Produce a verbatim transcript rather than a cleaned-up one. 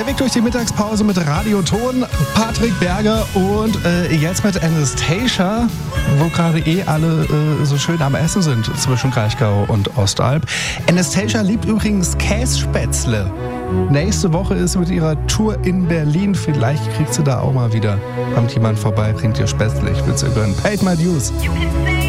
Weg durch die Mittagspause mit Radioton, Patrick Berger und äh, jetzt mit Anastasia, wo gerade eh alle äh, so schön am Essen sind zwischen Kraichgau und Ostalb. Anastasia liebt übrigens Kässpätzle. Nächste Woche ist mit ihrer Tour in Berlin. Vielleicht kriegt sie da auch mal wieder. Kommt jemand vorbei, bringt ihr Spätzle. Ich will's ihr gönnen. Paid my dues.